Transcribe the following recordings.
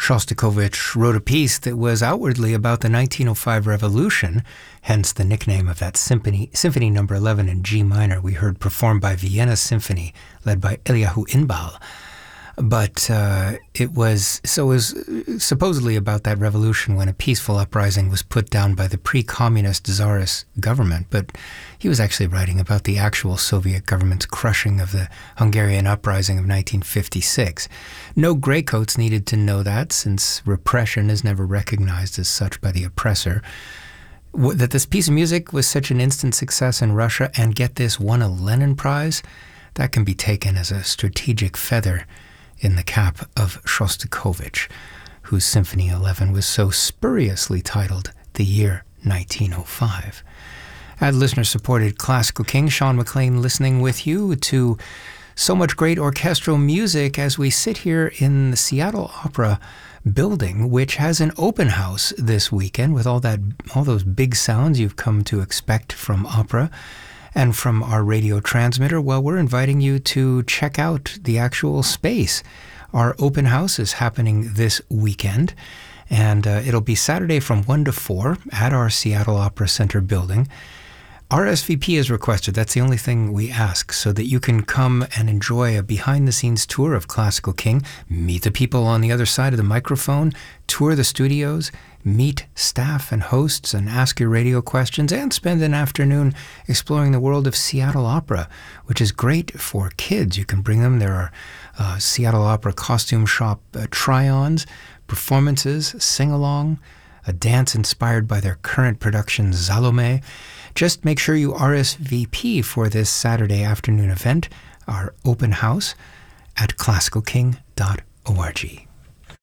Shostakovich wrote a piece that was outwardly about the 1905 revolution, hence the nickname of that symphony, Symphony No. 11 in G minor we heard performed by Vienna Symphony, led by Eliyahu Inbal. But it was supposedly about that revolution when a peaceful uprising was put down by the pre-communist Tsarist government. But he was actually writing about the actual Soviet government's crushing of the Hungarian uprising of 1956. No graycoats needed to know that, since repression is never recognized as such by the oppressor. That this piece of music was such an instant success in Russia and, get this, won a Lenin Prize, that can be taken as a strategic feather in the cap of Shostakovich, whose Symphony 11 was so spuriously titled The Year 1905. At listener-supported Classical King, Sean McLean listening with you to so much great orchestral music as we sit here in the Seattle Opera building, which has an open house this weekend with all those big sounds you've come to expect from opera. And from our radio transmitter, well, we're inviting you to check out the actual space. Our open house is happening this weekend, and it'll be Saturday from 1 to 4 at our Seattle Opera Center building. RSVP is requested. That's the only thing we ask, so that you can come and enjoy a behind-the-scenes tour of Classical King, meet the people on the other side of the microphone, tour the studios, meet staff and hosts and ask your radio questions, and spend an afternoon exploring the world of Seattle Opera, which is great for kids. You can bring them. There are Seattle Opera costume shop try-ons, performances, sing-along, a dance inspired by their current production, Salome. Just make sure you RSVP for this Saturday afternoon event, our open house, at classicalking.org.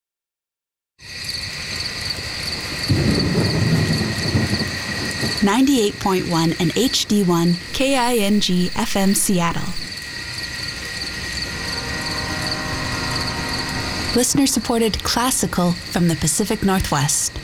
98.1 and HD1 KING FM Seattle. Listener-supported classical from the Pacific Northwest.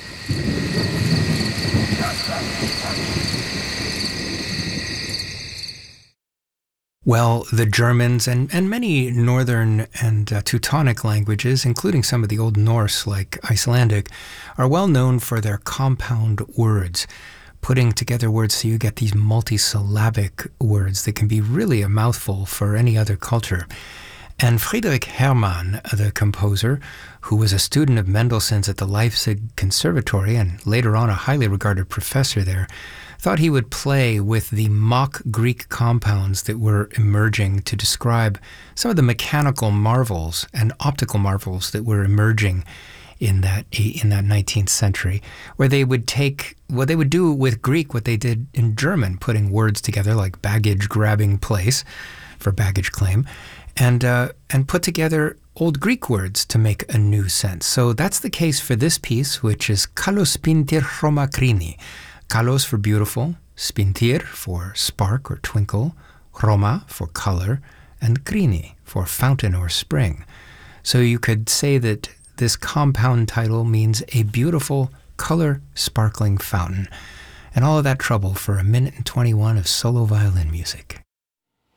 Well, the Germans and many Northern and Teutonic languages, including some of the Old Norse like Icelandic, are well known for their compound words, putting together words so you get these multisyllabic words that can be really a mouthful for any other culture. And Friedrich Hermann, the composer, who was a student of Mendelssohn's at the Leipzig Conservatory and later on a highly regarded professor there, thought he would play with the mock Greek compounds that were emerging to describe some of the mechanical marvels and optical marvels that were emerging in that 19th century, where they would do with Greek what they did in German, putting words together like baggage grabbing place for baggage claim, and put together Old Greek words to make a new sense. So that's the case for this piece, which is Kalos Spintir Chromakrini. Kalos for beautiful, spintir for spark or twinkle, chroma for color, and krini for fountain or spring. So you could say that this compound title means a beautiful, color-sparkling fountain. And all of that trouble for 1 minute and 21 of solo violin music.